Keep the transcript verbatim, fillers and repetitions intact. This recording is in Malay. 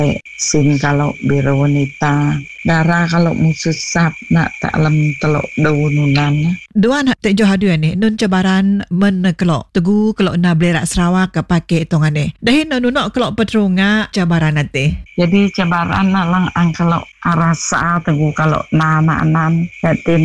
Sin kalau biro wanita, darah kalau musuh sap nak tak lem telok daununan. Dua anak tak jauh aduan ni, nun cabaran men kelok tegu kelok na Berak Sarawak ke pakai tongan ni. Dahin nun nak kelok petrunga cabaran nanti. Jadi cabaran nak lang ang kalau arasa tegu kalau na anak-anak